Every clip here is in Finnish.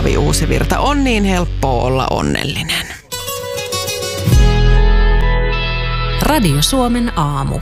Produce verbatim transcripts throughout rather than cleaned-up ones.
Paavi Uusivirta. On niin helppoa olla onnellinen. Radio Suomen aamu.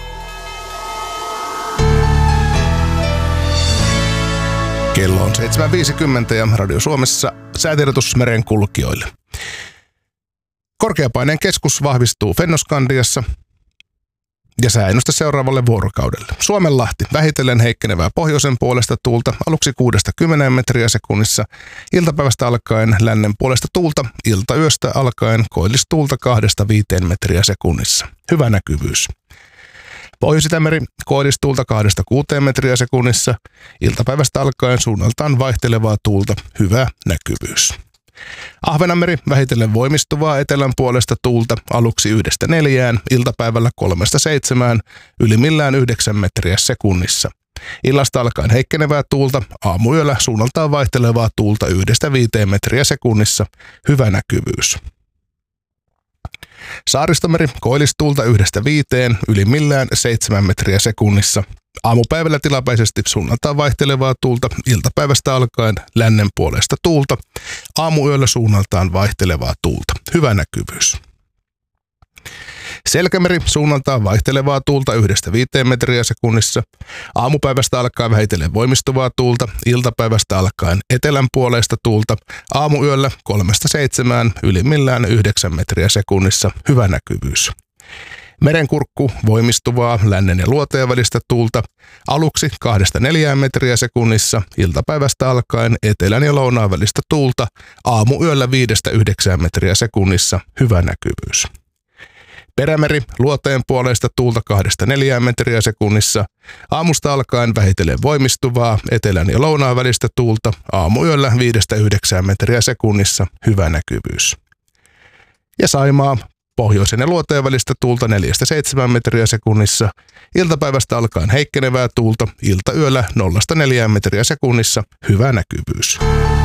Kello on seitsemän viisikymmentä ja Radio Suomessa säätiedotus merenkulkijoille. Korkeapaineen keskus vahvistuu Fennoskandiassa ja sääennuste seuraavalle vuorokaudelle. Suomenlahti vähitellen heikkenevää pohjoisen puolesta tuulta aluksi kuudesta kymmeneen metriä sekunnissa. Iltapäivästä alkaen lännen puolesta tuulta, iltayöstä alkaen koillistuulta kahdesta viiteen metriä sekunnissa. Hyvä näkyvyys. Pohjois-Itämeri koillistuulta kahdesta kuuteen metriä sekunnissa. Iltapäivästä alkaen suunnaltaan vaihtelevaa tuulta. Hyvä näkyvyys. Ahvenanmeri vähitellen voimistuvaa etelän puolesta tuulta aluksi yhdestä neljään, iltapäivällä kolmesta seitsemään, ylimmillään yhdeksän metriä sekunnissa. Illasta alkaen heikkenevää tuulta, aamuyöllä suunnaltaan vaihtelevaa tuulta yhdestä viiteen metriä sekunnissa. Hyvä näkyvyys. Saaristomeri koillistuulta yhdestä viiteen, ylimmillään seitsemän metriä sekunnissa. Aamupäivällä tilapäisesti suunnaltaan vaihtelevaa tuulta, iltapäivästä alkaen lännen puolesta tuulta, aamuyöllä suunnaltaan vaihtelevaa tuulta. Hyvä näkyvyys. Selkämeri suunnaltaan vaihtelevaa tuulta yhdestä viiteen metriä sekunnissa. Aamupäivästä alkaen vähitellen voimistuvaa tuulta, iltapäivästä alkaen etelän puolesta tuulta, aamuyöllä kolmesta seitsemään, ylimmillään yhdeksän metriä sekunnissa. Hyvä näkyvyys. Merenkurkku voimistuvaa lännen ja luoteen välistä tuulta aluksi kahdesta neljään metriä sekunnissa, iltapäivästä alkaen etelän ja lounaan välistä tuulta, aamuyöllä viidestä yhdeksään metriä sekunnissa. Hyvä näkyvyys. Perämeri luoteen puolesta tuulta kahdesta neljään metriä sekunnissa, aamusta alkaen vähitellen voimistuvaa etelän ja lounaan välistä tuulta, aamuyöllä viidestä yhdeksään metriä sekunnissa. Hyvä näkyvyys. Ja Saimaa pohjoisen ja luoteen välistä tuulta neljästä seitsemään metriä sekunnissa, iltapäivästä alkaen heikkenevää tuulta, iltayöllä nollasta neljään metriä sekunnissa. Hyvä näkyvyys.